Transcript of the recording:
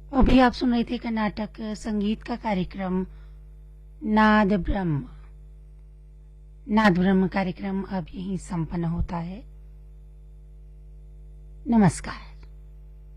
अभी आप सुन रहे थे कर्नाटक संगीत का कार्यक्रम नाद ब्रह्म। नाद ब्रह्म कार्यक्रम अब यहीं संपन्न होता है। नमस्कार।